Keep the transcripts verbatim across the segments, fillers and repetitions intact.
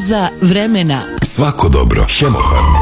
Prognoza vremena. Svako dobro. Hemofarm.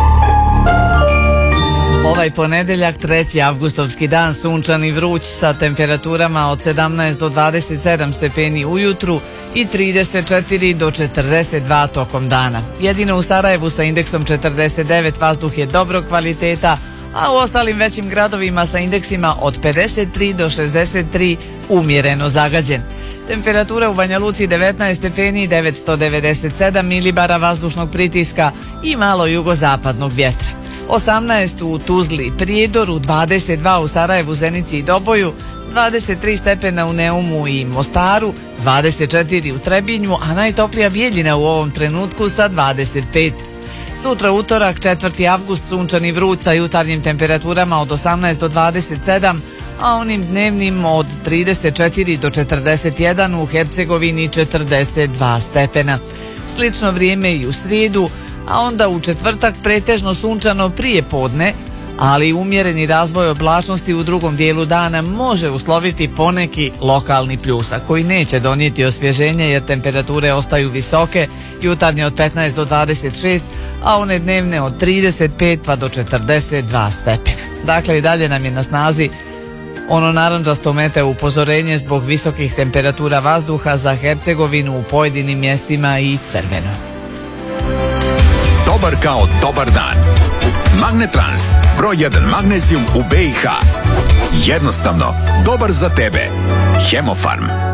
Ovaj ponedeljak, treći avgustovski dan, sunčan i vruć sa temperaturama od sedamnaest do dvadeset sedam stepeni ujutru i trideset četiri do četrdeset dva tokom dana. Jedino u Sarajevu sa indeksom četrdeset devet vazduh je dobrog kvaliteta, a u ostalim većim gradovima sa indeksima od pedeset tri do šezdeset tri umjereno zagađen. Temperatura u Banja Luci devetnaest stepeni, devetsto devedeset sedam milibara vazdušnog pritiska i malo jugozapadnog vjetra. osamnaest u Tuzli i Prijedoru, dvadeset dva u Sarajevu, Zenici i Doboju, dvadeset tri stepena u Neumu i Mostaru, dvadeset četiri u Trebinju, a najtoplija Bijeljina u ovom trenutku sa dvadeset pet. Sutra utorak, četvrti avgust, sunčan i vruć sa jutarnjim temperaturama od osamnaest do dvadeset sedam, a onim dnevnim od trideset četiri do četrdeset jedan, u Hercegovini četrdeset dva stepena. Slično vrijeme i u srijedu, a onda u četvrtak pretežno sunčano prije podne, ali umjereni razvoj oblačnosti u drugom dijelu dana može usloviti poneki lokalni pljusak koji neće donijeti osvježenje jer temperature ostaju visoke, jutarnje od petnaest do dvadeset šest, a one dnevne od trideset pet pa do četrdeset dva stepena. Dakle, i dalje nam je na snazi ono narandžasto meteo upozorenje zbog visokih temperatura vazduha za Hercegovinu, u pojedinim mjestima i crveno. Dobar kao dobar dan. Magnetrans, broj jedan magnezijum u B i H. Jednostavno, dobar za tebe. Hemofarm.